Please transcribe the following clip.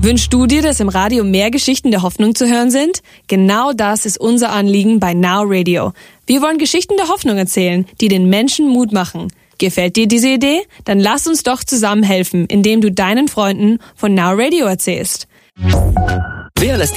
Wünschst du dir, dass im Radio mehr Geschichten der Hoffnung zu hören sind? Genau das ist unser Anliegen bei Now Radio. Wir wollen Geschichten der Hoffnung erzählen, die den Menschen Mut machen. Gefällt dir diese Idee? Dann lass uns doch zusammen helfen, indem du deinen Freunden von Now Radio erzählst. Wer lässt